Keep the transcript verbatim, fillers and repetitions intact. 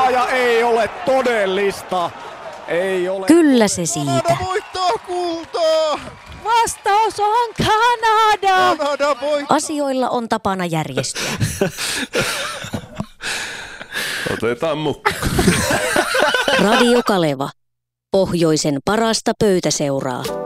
unelmaa ja ei ole todellista. Ei ole. Kyllä se siitä. Kanada voittaa kultaa! Vastaus on Kanada! Kanada voittaa! Asioilla on tapana järjestyä. Otetaan mukaan. Radio Kaleva. Pohjoisen parasta pöytäseuraa.